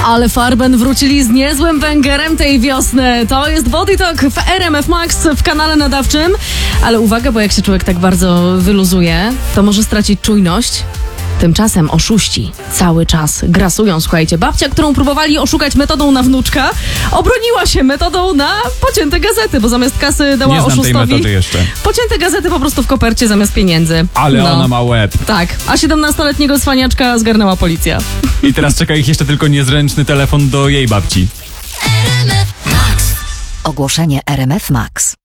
Ale Farben wrócili z niezłym węgerem tej wiosny. To jest Body Talk w RMF Max w kanale nadawczym. Ale uwaga, bo jak się człowiek tak bardzo wyluzuje, to może stracić czujność. Tymczasem oszuści cały czas grasują. Słuchajcie, babcia, którą próbowali oszukać metodą na wnuczka, obroniła się metodą na pocięte gazety, bo zamiast kasy dała Nie znam tej oszustowi metody jeszcze. pocięte gazety po prostu w kopercie zamiast pieniędzy. Ale ona ma łeb. Tak, a 17-letniego cwaniaczka zgarnęła policja. I teraz czeka ich jeszcze tylko niezręczny telefon do jej babci. Ogłoszenie RMF Max.